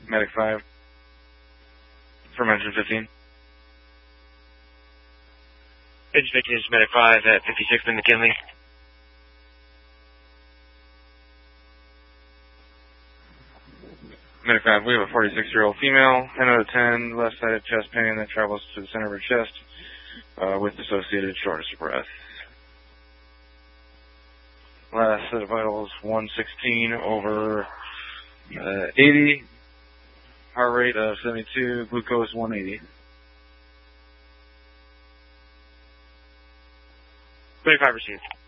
Medic 5. From engine 15. Engine 15 is Medic 5 at 56th and McKinley. Medic 5, we have a 46-year-old female, 10 out of 10, left-sided chest pain that travels to the center of her chest with associated shortness of breath. Last set of vitals, 116 over 80, heart rate of 72, glucose 180. 25 received.